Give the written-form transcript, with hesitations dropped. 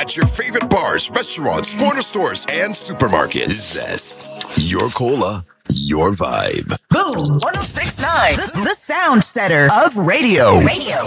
at your favorite bars, restaurants, corner stores, and supermarkets. Zest. Your cola, your vibe. Boom 1069, the sound setter of radio.